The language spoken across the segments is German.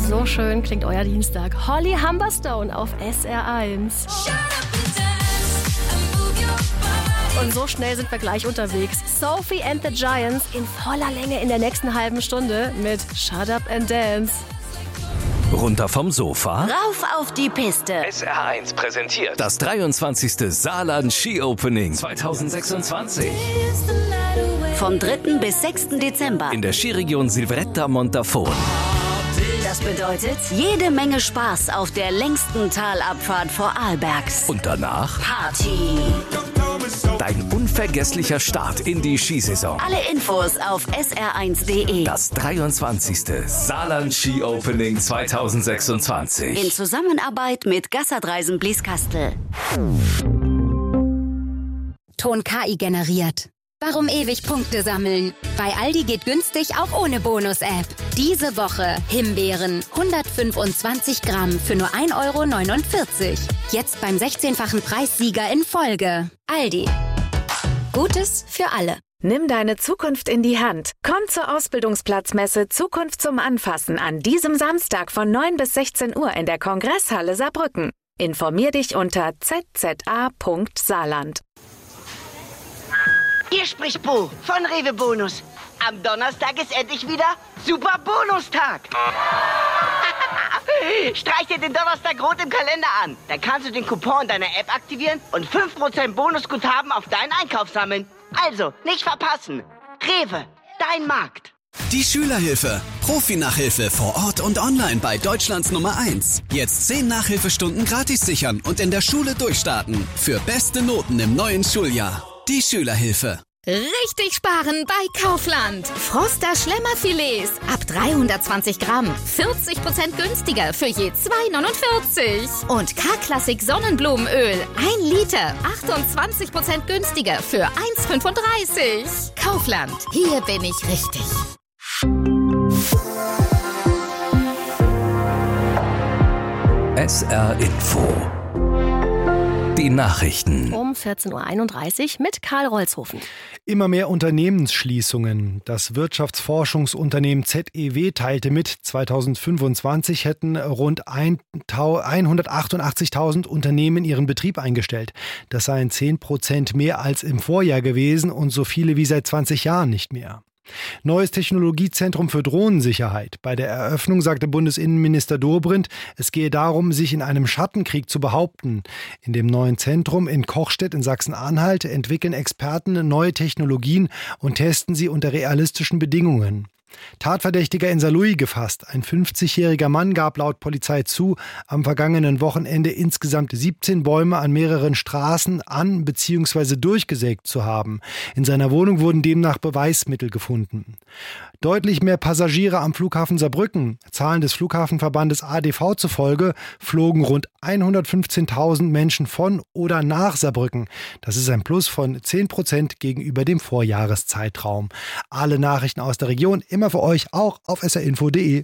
So schön klingt euer Dienstag. Holly Humberstone auf SR1. Und so schnell sind wir gleich unterwegs. Sophie and the Giants in voller Länge in der nächsten halben Stunde mit Shut Up and Dance. Runter vom Sofa. Rauf auf die Piste. SR1 präsentiert das 23. Saarland Ski Opening 2026. Vom 3. bis 6. Dezember. In der Skiregion Silvretta Montafon. Das bedeutet jede Menge Spaß auf der längsten Talabfahrt vor Arlbergs. Und danach Party. dein unvergesslicher Start in die Skisaison. Alle Infos auf sr1.de. Das 23. Saarland Ski Opening 2026. In Zusammenarbeit mit Gassertreisen Blieskastel. Ton KI generiert. Warum ewig Punkte sammeln? Bei Aldi geht günstig auch ohne Bonus-App. Diese Woche Himbeeren 125 Gramm für nur 1,49 €. Jetzt beim 16-fachen Preissieger in Folge. Aldi. Gutes für alle. Nimm deine Zukunft in die Hand. Komm zur Ausbildungsplatzmesse Zukunft zum Anfassen an diesem Samstag von 9 bis 16 Uhr in der Kongresshalle Saarbrücken. Informier dich unter zza.saarland. Hier spricht Bo von Rewe Bonus. Am Donnerstag ist endlich wieder Super Bonustag. Streich dir den Donnerstag rot im Kalender an. Dann kannst du den Coupon deiner App aktivieren und 5% Bonusguthaben auf deinen Einkauf sammeln. Also, nicht verpassen. Rewe, dein Markt. Die Schülerhilfe. Profi-Nachhilfe vor Ort und online bei Deutschlands Nummer 1. Jetzt 10 Nachhilfestunden gratis sichern und in der Schule durchstarten. Für beste Noten im neuen Schuljahr. Die Schülerhilfe. Richtig sparen bei Kaufland. Froster Schlemmerfilets ab 320 Gramm. 40% günstiger für je 2,49 €. Und K-Klassik Sonnenblumenöl 1 Liter. 28% günstiger für 1,35 €. Kaufland. Hier bin ich richtig. SR Info. Die Nachrichten. Um 14.31 Uhr mit Karl Rolzhofen. Immer mehr Unternehmensschließungen. Das Wirtschaftsforschungsunternehmen ZEW teilte mit, 2025 hätten rund 188.000 Unternehmen ihren Betrieb eingestellt. Das seien 10% mehr als im Vorjahr gewesen und so viele wie seit 20 Jahren nicht mehr. Neues Technologiezentrum für Drohnensicherheit. Bei der Eröffnung sagte Bundesinnenminister Dobrindt, es gehe darum, sich in einem Schattenkrieg zu behaupten. In dem neuen Zentrum in Kochstedt in Sachsen-Anhalt entwickeln Experten neue Technologien und testen sie unter realistischen Bedingungen. Tatverdächtiger in Saarlouis gefasst. Ein 50-jähriger Mann gab laut Polizei zu, am vergangenen Wochenende insgesamt 17 Bäume an mehreren Straßen an- bzw. durchgesägt zu haben. In seiner Wohnung wurden demnach Beweismittel gefunden. Deutlich mehr Passagiere am Flughafen Saarbrücken. Zahlen des Flughafenverbandes ADV zufolge flogen rund 115.000 Menschen von oder nach Saarbrücken. Das ist ein Plus von 10% gegenüber dem Vorjahreszeitraum. Alle Nachrichten aus der Region immer für euch auch auf srinfo.de.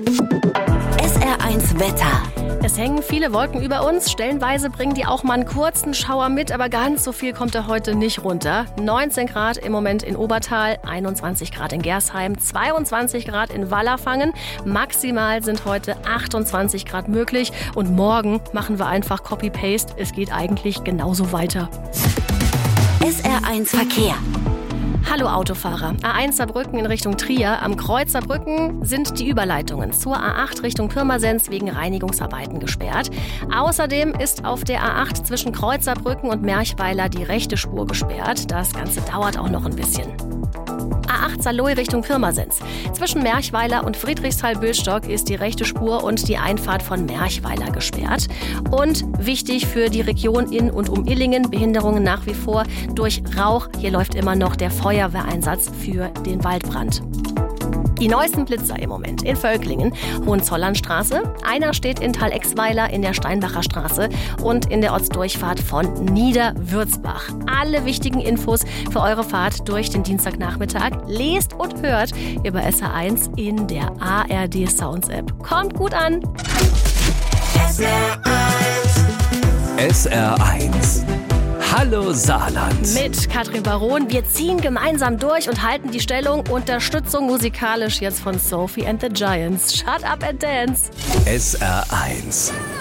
SR1 Wetter. Es hängen viele Wolken über uns. Stellenweise bringen die auch mal einen kurzen Schauer mit, aber ganz so viel kommt er heute nicht runter. 19 Grad im Moment in Obertal, 21 Grad in Gersheim, 22 Grad in Wallerfangen. Maximal sind heute 28 Grad möglich und morgen machen wir einfach Copy-Paste. Es geht eigentlich genauso weiter. SR1 Verkehr. Hallo Autofahrer. A1 Saarbrücken in Richtung Trier. Am Kreuz Saarbrücken sind die Überleitungen zur A8 Richtung Pirmasens wegen Reinigungsarbeiten gesperrt. Außerdem ist auf der A8 zwischen Kreuz Saarbrücken und Merchweiler die rechte Spur gesperrt. Das Ganze dauert auch noch ein bisschen. A8 Saarlouis Richtung Pirmasens. Zwischen Merchweiler und Friedrichsthal-Bülstock ist die rechte Spur und die Einfahrt von Merchweiler gesperrt. Und wichtig für die Region in und um Illingen, Behinderungen nach wie vor durch Rauch. Hier läuft immer noch der Feuerwehreinsatz für den Waldbrand. Die neuesten Blitzer im Moment in Völklingen, Hohenzollernstraße. Einer steht in Thalexweiler in der Steinbacher Straße und in der Ortsdurchfahrt von Niederwürzbach. Alle wichtigen Infos für eure Fahrt durch den Dienstagnachmittag lest und hört über SR1 in der ARD Sounds App. Kommt gut an! SR1 Hallo Saarland. Mit Katrin Baron. Wir ziehen gemeinsam durch und halten die Stellung. Unterstützung musikalisch jetzt von Sophie and the Giants. Shut up and dance. SR1